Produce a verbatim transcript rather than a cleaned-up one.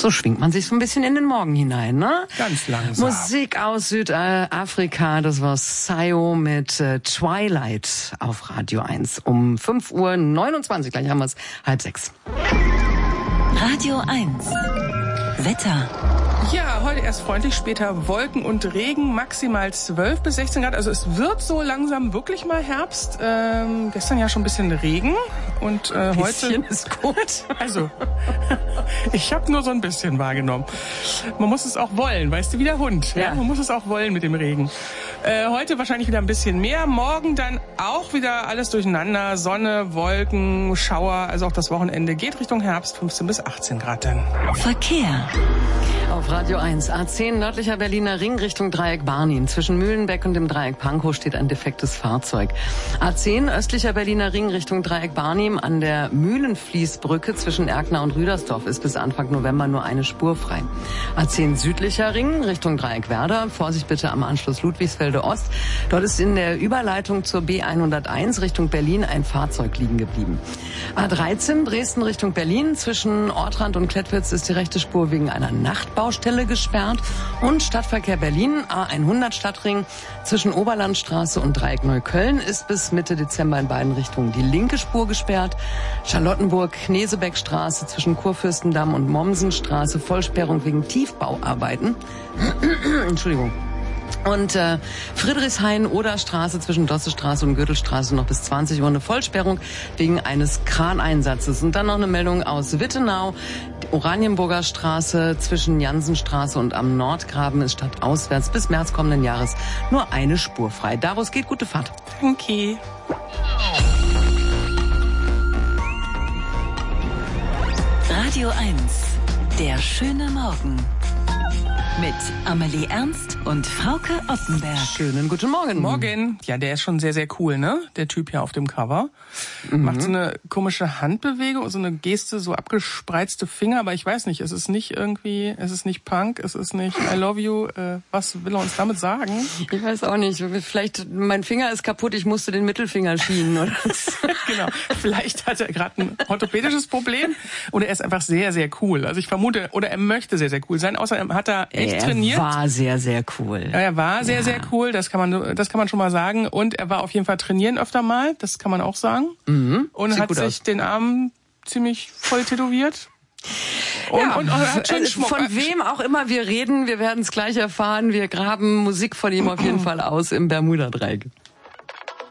So schwingt man sich so ein bisschen in den Morgen hinein, ne? Ganz langsam. Musik aus Südafrika, das war Sayo mit äh, Twilight auf Radio eins um fünf Uhr neunundzwanzig. Gleich haben wir es halb sechs. Radio eins. Wetter. Ja, heute erst freundlich, später Wolken und Regen, maximal zwölf bis sechzehn Grad. Also es wird so langsam wirklich mal Herbst. Ähm, gestern ja schon ein bisschen Regen und äh, Bisschen heute ist gut. Also, ich habe nur so ein bisschen wahrgenommen. Man muss es auch wollen, weißt du, wie der Hund. Ja. Ja? Man muss es auch wollen mit dem Regen. Äh, heute wahrscheinlich wieder ein bisschen mehr. Morgen dann auch wieder alles durcheinander. Sonne, Wolken, Schauer. Also auch das Wochenende geht Richtung Herbst, fünfzehn bis achtzehn Grad dann. Verkehr. Auf Radio eins, A zehn nördlicher Berliner Ring Richtung Dreieck Barnim. Zwischen Mühlenbeck und dem Dreieck Pankow steht ein defektes Fahrzeug. A zehn östlicher Berliner Ring Richtung Dreieck Barnim an der Mühlenfließbrücke zwischen Erkner und Rüdersdorf ist bis Anfang November nur eine Spur frei. A zehn südlicher Ring Richtung Dreieck Werder. Vorsicht bitte am Anschluss Ludwigsfelde Ost. Dort ist in der Überleitung zur B hunderteins Richtung Berlin ein Fahrzeug liegen geblieben. A dreizehn Dresden Richtung Berlin. Zwischen Ortrand und Klettwitz ist die rechte Spur wegen einer Nachtbaustelle gesperrt. Und Stadtverkehr Berlin, A hundert Stadtring zwischen Oberlandstraße und Dreieck Neukölln ist bis Mitte Dezember in beiden Richtungen die linke Spur gesperrt. Charlottenburg-Knesebeckstraße zwischen Kurfürstendamm und Mommsenstraße Vollsperrung wegen Tiefbauarbeiten. Entschuldigung. Und äh, Friedrichshain oder Straße zwischen Dossestraße und Gürtelstraße noch bis zwanzig Uhr eine Vollsperrung wegen eines Kraneinsatzes. Und dann noch eine Meldung aus Wittenau. Die Oranienburger Straße zwischen Jansenstraße und am Nordgraben ist stadtauswärts bis März kommenden Jahres nur eine Spur frei. Da wo es geht, gute Fahrt. Okay. Radio eins. Der schöne Morgen. Mit Amelie Ernst und Frauke Oppenberg. Schönen guten Morgen. Morgen. Ja, der ist schon sehr, sehr cool, ne? Der Typ hier auf dem Cover. Mhm. Macht so eine komische Handbewegung, so eine Geste, so abgespreizte Finger, aber ich weiß nicht, es ist nicht irgendwie, es ist nicht Punk, es ist nicht I love you. Äh, was will er uns damit sagen? Ich weiß auch nicht. Vielleicht, mein Finger ist kaputt, ich musste den Mittelfinger schienen, oder? Genau. Vielleicht hat er gerade ein orthopädisches Problem oder er ist einfach sehr, sehr cool. Also ich vermute, oder er möchte sehr, sehr cool sein. Außerdem hat er echt er trainiert. Er war sehr, sehr cool. Ja, er war sehr, ja. sehr cool. Das kann man, das kann man schon mal sagen. Und er war auf jeden Fall trainieren öfter mal. Das kann man auch sagen. Mhm. Und Sieht hat sich aus. den Arm ziemlich voll tätowiert. Und, ja, und, und er hat schon Schmuck. Von wem auch immer wir reden, wir werden es gleich erfahren. Wir graben Musik von ihm auf jeden Fall aus im Bermuda-Dreieck.